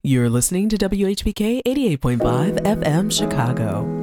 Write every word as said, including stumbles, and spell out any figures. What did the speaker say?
You're listening to W H B K eighty-eight point five F M Chicago.